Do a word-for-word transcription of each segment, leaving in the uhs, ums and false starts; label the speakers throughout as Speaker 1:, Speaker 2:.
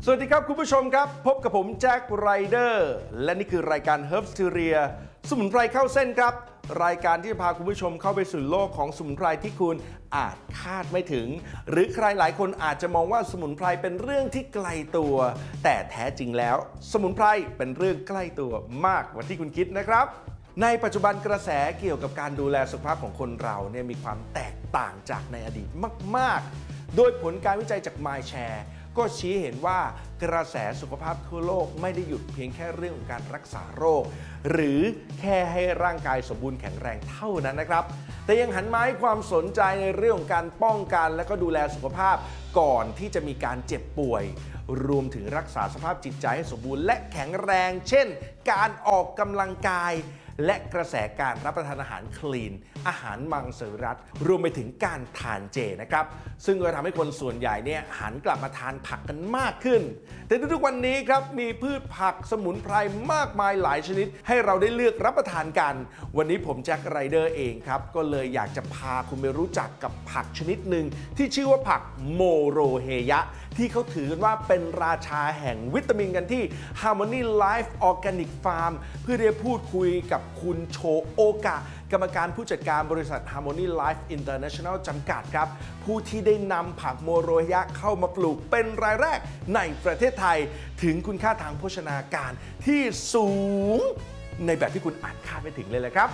Speaker 1: สวัสดีครับคุณผู้ชมครับพบกับผมแจ็คไรเดอร์และนี่คือรายการ Herbsteria สมุนไพรเข้าเส้นครับรายการที่จะพาคุณผู้ชมเข้าไปสู่โลกของสมุนไพรที่คุณอาจคาดไม่ถึงหรือใครหลายคนอาจจะมองว่าสมุนไพรเป็นเรื่องที่ไกลตัวแต่แท้จริงแล้วสมุนไพรเป็นเรื่องใกล้ตัวมากกว่าที่คุณคิดนะครับในปัจจุบันกระแสเกี่ยวกับการดูแลสุขภาพของคนเราเนี่ยมีความแตกต่างจากในอดีตมากๆโดยผลการวิจัยจาก MindShareก็ชี้เห็นว่ากระแสสุขภาพทั่วโลกไม่ได้หยุดเพียงแค่เรื่องของการรักษาโรคหรือแค่ให้ร่างกายสมบูรณ์แข็งแรงเท่านั้นนะครับแต่ยังหันมาให้ความสนใจในเรื่องของการป้องกันและก็ดูแลสุขภาพก่อนที่จะมีการเจ็บป่วยรวมถึงรักษาสภาพจิตใจให้สมบูรณ์และแข็งแรงเช่นการออกกำลังกายและกระแสการรับประทานอาหารคลีนอาหารมังสวิรัติรวมไปถึงการทานเจนะครับซึ่งก็ทำให้คนส่วนใหญ่เนี่ยหันกลับมาทานผักกันมากขึ้นแต่ทุกวันนี้ครับมีพืชผักสมุนไพรมากมายหลายชนิดให้เราได้เลือกรับประทานกันวันนี้ผมแจ็คไรเดอร์เองครับก็เลยอยากจะพาคุณไปรู้จักกับผักชนิดหนึ่งที่ชื่อว่าผักโมโรเฮยะที่เขาถือกันว่าเป็นราชาแห่งวิตามินกันที่ Harmony Life Organic Farm เพื่อได้พูดคุยกับคุณโชโอกะกรรมการผู้จัดการบริษัท Harmony Life International จำกัดครับผู้ที่ได้นำผักโมโรเฮยะเข้ามาปลูกเป็นรายแรกในประเทศไทยถึงคุณค่าทางโภชนาการที่สูงในแบบที่คุณอาจคาดไม่ถึงเลยแหละครับ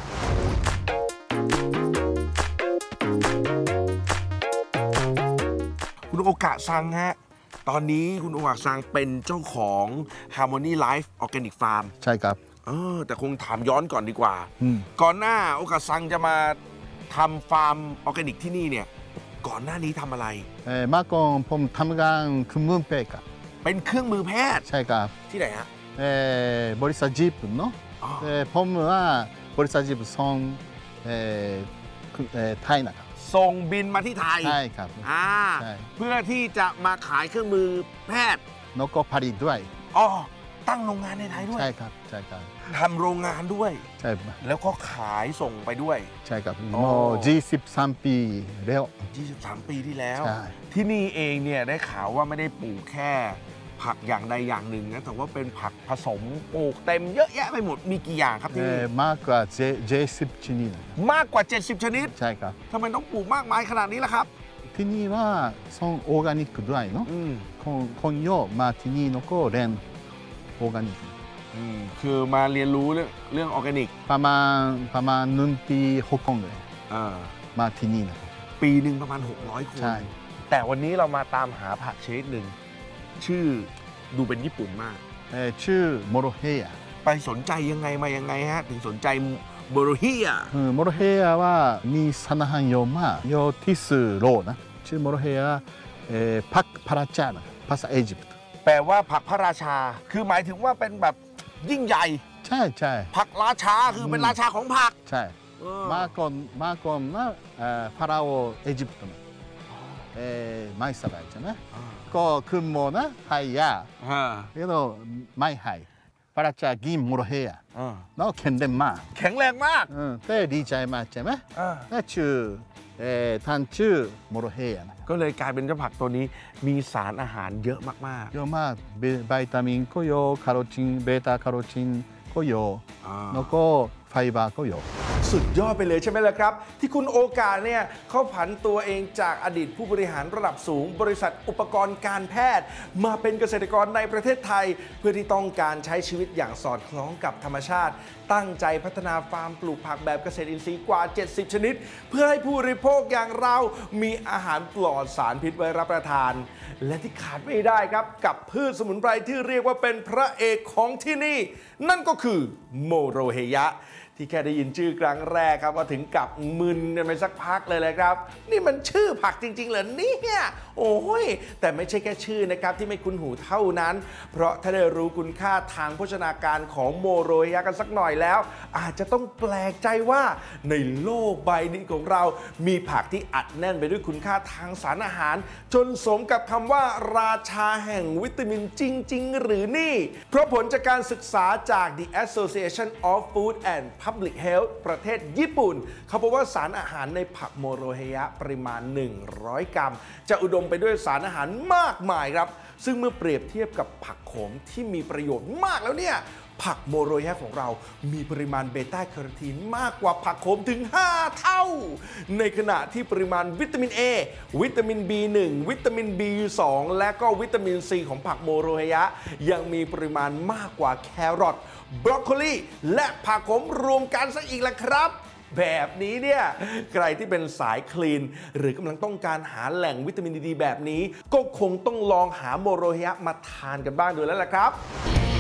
Speaker 1: คุณโอกะซังฮะตอนนี้คุณโอกะซังเป็นเจ้าของ Harmony Life Organic Farm
Speaker 2: ใช่ครับ
Speaker 1: เออแต่คงถามย้อนก่อนดีกว่าก่อนหน้าโอกาซังจะมาทำฟาร์มออร์แกนิกที่นี่เนี่ยก่อนหน้านี้ทำอะไร
Speaker 2: เออมาก่อนผมทำงานเครื่องมือแพทย์ครับ
Speaker 1: เป็นเครื่องมือแพทย์
Speaker 2: ใช่ครับ
Speaker 1: ที่ไหนฮะ
Speaker 2: เออบริษัทจีปเนาะเออผมว่าบริษัทจีปส่งเออเออไทยนะครับ
Speaker 1: ส่งบินมาที่ไทย
Speaker 2: ใช่ครับ
Speaker 1: อ่าเพื่อที่จะมาขายเครื่องมือแพทย์
Speaker 2: แล้วก็ผลิตด้วย
Speaker 1: อ๋อตั้งโรงงานในไทยด้วย
Speaker 2: ใช่ครับใช่ครับ
Speaker 1: ทำโรงงานด้วย
Speaker 2: ใช่
Speaker 1: แล้วก็ขายส่งไปด้วย
Speaker 2: ใช่ครับโอ้ยี่สิบสามปีแล้ว
Speaker 1: ยี่สิบสามปีที่แล้วที่นี่เองเนี่ยได้ข่าวว่าไม่ได้ปลูกแค่ผักอย่างใดอย่างหนึ่งนะแต่ว่าเป็นผักผสมปลูกเต็มเยอะแยะไปหมดมีกี่อย่างครับที่นี่
Speaker 2: มากกว่าเจ็ดสิบชนิด
Speaker 1: มากกว่าเจ็ดสิบชนิด
Speaker 2: ใช่ครับ
Speaker 1: ทำไมต้องปลูกมากมายขนาดนี้ล่ะครับ
Speaker 2: ที่นี่ว่าส่งออร์แกนิกด้วยเนาะคนเยอะมาที่นี่แล้วก็เรียนออร์แกนิก
Speaker 1: คือมาเรียนรู้เรื่องเรื่องออร์แกนิก
Speaker 2: ประมาณประมาณหนึ่งปีหกคนเลยมาที่นี่นะ
Speaker 1: ปีหนึ่งประมาณหกร้อยคนใช่แต่วันนี้เรามาตามหาผักชนิดหนึ่งชื่อดูเป็นญี่ปุ่นมาก
Speaker 2: ชื่อโมโรเฮยะ
Speaker 1: ไปสนใจยังไงมายังไงฮะถึงสนใจโมโรเฮยะ
Speaker 2: โมโรเฮยะว่ามีสารอาหารเยอะมากเยอะที่สุดโลกนะชื่อโมโรเฮยะผักพระราชาภาษาอียิปต์
Speaker 1: แปลว่าผักพระราชาคือหมายถึงว่าเป็นแบบยิ่งใหญ่
Speaker 2: ใช่ใช่
Speaker 1: ผักราชาคือเป็นราชาของผัก
Speaker 2: ใช่มาก่อนมาก่อนนะฟาราโออียิปต์นะไม่สบายใช่ไหมก็ขึ้นโมนะไฮยาแล้วไม่ไฮพระราชากินโมโรเฮยะแล้วแข็งแรงมาก
Speaker 1: แข็งแรงมาก
Speaker 2: แต่ดีใจมากใช่ไหมแต่ชื่อท่านชื่อโมโรเฮยะ
Speaker 1: ก็เลยกลายเป็นเจ้าผักตัวนี้มีสารอาหารเยอะมาก
Speaker 2: ๆเยอะมากวิตามินก็เยอะแคโรทีนเบต้าแคโรทีนก็เยอะแล้วก็ไฟเบอร์ก็เยอะ
Speaker 1: สุดยอดไปเลยใช่ไหมล่ะครับที่คุณโอกาสเนี่ยเขาผันตัวเองจากอดีตผู้บริหารระดับสูงบริษัทอุปกรณ์การแพทย์มาเป็นเกษตรกรในประเทศไทยเพื่อที่ต้องการใช้ชีวิตอย่างสอดคล้องกับธรรมชาติตั้งใจพัฒนาฟาร์มปลูกผักแบบเกษตรอินทรีย์กว่าเจ็ดสิบชนิดเพื่อให้ผู้บริโภคอย่างเรามีอาหารปลอดสารพิษไว้รับประทานและที่ขาดไม่ได้ครับกับพืชสมุนไพรที่เรียกว่าเป็นพระเอกของที่นี่นั่นก็คือโมโรเฮยะที่แค่ได้ยินชื่อครั้งแรกครับว่าถึงกับมึนกันไปสักพักเลยเลยครับนี่มันชื่อผักจริงๆเหรอเนี่ยโอ้ยแต่ไม่ใช่แค่ชื่อนะครับที่ไม่คุ้นหูเท่านั้นเพราะถ้าได้รู้คุณค่าทางโภชนาการของโมโรเฮยะกันสักหน่อยแล้วอาจจะต้องแปลกใจว่าในโลกใบนี้ของเรามีผักที่อัดแน่นไปด้วยคุณค่าทางสารอาหารจนสมกับคำว่าราชาแห่งวิตามินจริงๆหรือนี่เพราะผลจากการศึกษาจาก The Association of Food and Public Health ประเทศญี่ปุ่นเขาพบว่าสารอาหารในผักโมโรเฮยะปริมาณหนึ่งร้อยกรัมจะอุดมไปด้วยสารอาหารมากมายครับซึ่งเมื่อเปรียบเทียบกับผักโขมที่มีประโยชน์มากแล้วเนี่ยผักโมโรยะของเรามีปริมาณเบต้าแคโรทีนมากกว่าผักโขมถึงห้าเท่าในขณะที่ปริมาณวิตามิน A วิตามิน บี หนึ่ง วิตามิน บี สอง และก็วิตามิน ซี ของผักโมโรยะยังมีปริมาณมากกว่าแครอทบรอกโคลีและผักโขมรวมกันซะอีกล่ะครับแบบนี้เนี่ยใครที่เป็นสายคลีนหรือกำลังต้องการหาแหล่งวิตามินดีๆแบบนี้ก็คงต้องลองหาโมโรฮยะมาทานกันบ้างดูแล้วล่ะครับ